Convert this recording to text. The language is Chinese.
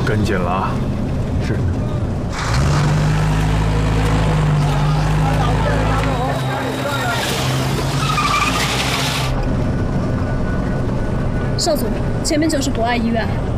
跟紧了啊！ 是。 少总，前面就是博爱医院。